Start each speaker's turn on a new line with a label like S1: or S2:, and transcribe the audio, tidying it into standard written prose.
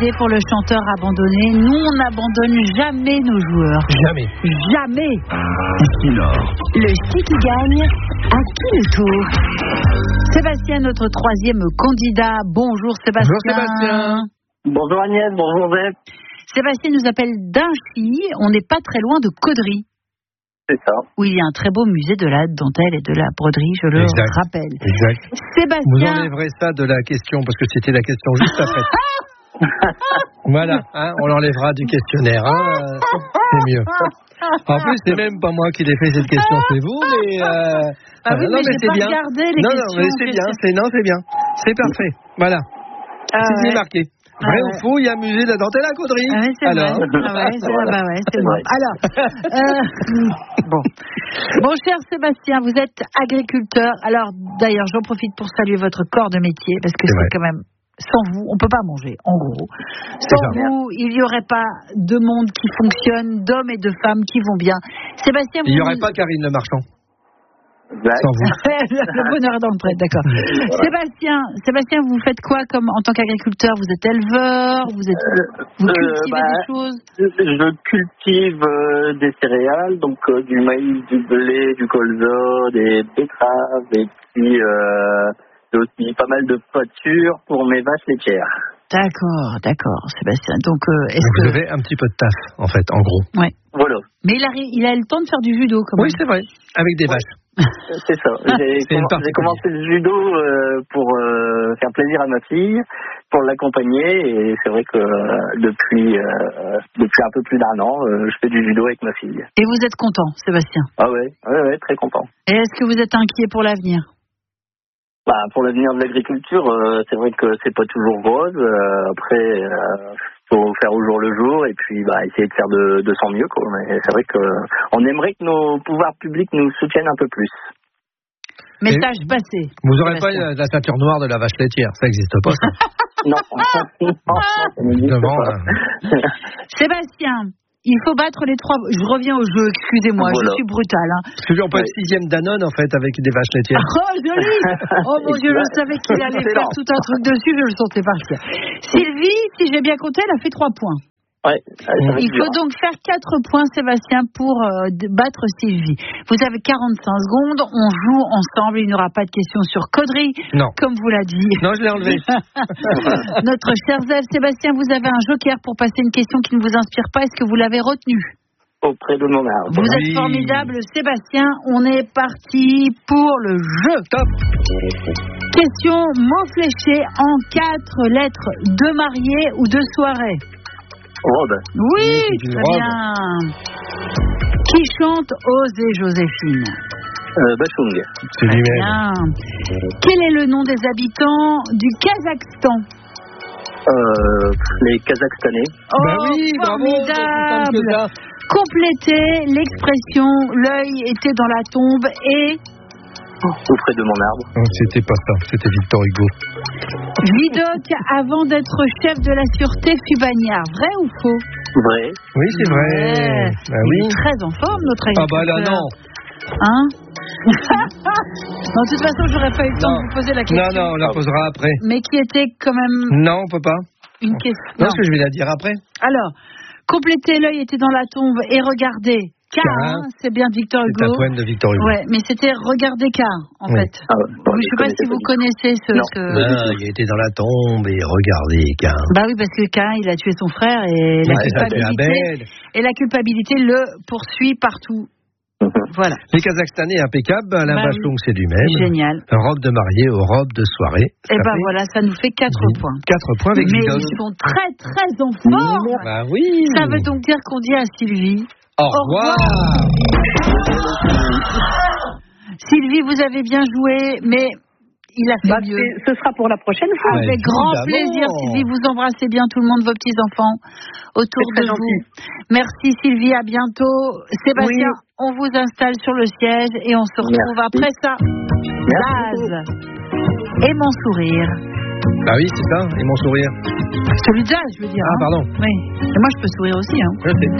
S1: décidé pour le chanteur abandonné. Nous, on n'abandonne jamais nos joueurs.
S2: Jamais.
S1: Jamais.
S3: Ici Nord.
S1: Le ski qui gagne, à qui le tour? Sébastien, notre troisième candidat. Bonjour Sébastien.
S2: Bonjour Sébastien.
S4: Bonjour Agnès, bonjour Zep.
S1: Sébastien nous appelle d'Inchy. On n'est pas très loin de Caudry.
S4: C'est ça.
S1: Où il y a un très beau musée de la dentelle et de la broderie, je le rappelle.
S2: Exact.
S1: Sébastien.
S2: Vous enlèverez ça de la question, parce que c'était la question juste après. Voilà, on l'enlèvera du questionnaire. C'est mieux. En plus, c'est même pas moi qui l'ai fait cette question, c'est vous, mais...
S1: oui, mais
S2: c'est
S1: pas
S2: bien.
S1: regardé les
S2: non,
S1: questions.
S2: Non, mais c'est bien, c'est bien. C'est parfait. Voilà. C'est marqué. Vrai ou faux, il y a un musée de la dentelle à Caudry.
S1: Ah oui, c'est
S2: alors.
S1: vrai. C'est moi. Alors, bon, cher Sébastien, vous êtes agriculteur. Alors, d'ailleurs, j'en profite pour saluer votre corps de métier, parce que c'est quand même... Sans vous, on ne peut pas manger, en gros. Sans vous, il n'y aurait pas de monde qui fonctionne, d'hommes et de femmes qui vont bien. Sébastien,
S2: il n'y aurait pas Karine Le Marchand.
S4: Sans
S2: vous.
S1: Le bonheur est dans le prêt, d'accord. Sébastien, vous faites quoi en tant qu'agriculteur? Vous êtes éleveur? Vous cultivez des choses?
S4: Je cultive des céréales, donc du maïs, du blé, du colza, des betteraves, et puis j'ai aussi pas mal de pâture pour mes vaches laitières.
S1: D'accord, Sébastien. Donc,
S2: vous avez un petit peu de taf, en fait, en gros.
S1: Ouais.
S4: Voilà.
S1: Mais il a le temps de faire du judo, quand même.
S2: Oui, c'est vrai, avec des vaches.
S4: C'est ça. J'ai commencé le judo pour faire plaisir à ma fille, pour l'accompagner, et c'est vrai que depuis un peu plus d'1 an, je fais du judo avec ma fille.
S1: Et vous êtes content, Sébastien?
S4: Ah ouais, très content.
S1: Et est-ce que vous êtes inquiet pour l'avenir?
S4: Pour l'avenir de l'agriculture, c'est vrai que c'est pas toujours rose. Après, faut faire au jour le jour et puis essayer de faire de son mieux, quoi. Mais c'est vrai que on aimerait que nos pouvoirs publics nous soutiennent un peu plus.
S1: Message passé.
S2: Vous n'aurez pas la ceinture noire de la vache laitière, ça n'existe pas, ça.
S4: Non.
S1: Sébastien, il faut battre les 3. Je reviens au jeu, excusez-moi, je suis brutal.
S2: Parce que lui, on peut être 6e Danone, en fait, avec des vaches laitières.
S1: Oh, joli! Oh mon Dieu, je savais qu'il allait faire tout un truc dessus, je le sentais partir. Sylvie, si j'ai bien compté, elle a fait 3 points.
S4: Ouais,
S1: il faut donc faire 4 points, Sébastien, pour battre Sylvie. Vous avez 45 secondes, on joue ensemble, il n'y aura pas de questions sur Caudry, comme vous l'a dit.
S2: Non, je l'ai enlevé.
S1: Notre cher Zève, Sébastien, vous avez un joker pour passer une question qui ne vous inspire pas. Est-ce que vous l'avez retenue?
S4: Auprès de mon arbre.
S1: Vous êtes formidable, Sébastien. On est parti pour le jeu.
S2: Top.
S1: Question mot fléché en 4 lettres. De mariée ou de soirée?
S4: Robe.
S1: Oui, très bien. Qui chante Osez Joséphine?
S4: Bachung.
S2: C'est lui-même.
S1: Bien. Quel est le nom des habitants du Kazakhstan?
S4: Les Kazakhstanais.
S2: Oui,
S1: formidable. Bravo. Complétez l'expression l'œil était dans la tombe et...
S4: Auprès de mon arbre.
S2: Non, c'était pas ça, c'était Victor Hugo.
S1: Vidocq, avant d'être chef de la sûreté, fut bagnard. Vrai ou faux?
S4: Vrai.
S2: Oui, c'est vrai.
S1: Il est très en forme, notre agriculteur.
S2: Ah bah là, non.
S1: Hein? Non, de toute façon, j'aurais pas eu le temps de vous poser la question.
S2: Non, on la posera après.
S1: Mais qui était quand même...
S2: Non, on peut pas.
S1: Une question.
S2: Non, parce que je vais la dire après.
S1: Alors, complétez l'œil était dans la tombe et regardez... Cain, c'est bien Victor Hugo.
S2: C'est un poème de Victor Hugo.
S1: Ouais, mais c'était regardez Cain, en fait. Je ne sais pas si vous connaissez ce...
S2: il était dans la tombe et regardez Cain.
S1: Bah oui, parce que Cain, il a tué son frère et la culpabilité le poursuit partout. Voilà.
S2: Les Kazakhstanais impeccables, Alain Bachung, c'est lui-même.
S1: Génial.
S2: Robe de mariée aux robes de soirée.
S1: Et voilà, ça nous fait 4 points.
S2: 4 points avec
S1: Mais
S2: Vidocq.
S1: ils sont très, très en forme.
S2: Bah oui.
S1: Ça veut donc dire qu'on dit à Sylvie...
S2: Au revoir.
S1: Sylvie, vous avez bien joué, mais il a fait mieux.
S5: Ce sera pour la prochaine fois.
S1: Avec grand plaisir, Sylvie. Vous embrassez bien tout le monde, vos petits-enfants autour de vous. Merci Sylvie, à bientôt. Sébastien, on vous installe sur le siège et on se retrouve après ça. Jazz et mon sourire.
S2: Bah oui, c'est ça, et mon sourire.
S1: Celui de Jazz, je veux dire.
S2: Ah, pardon.
S1: Oui. Et moi, je peux sourire aussi.
S2: Je sais.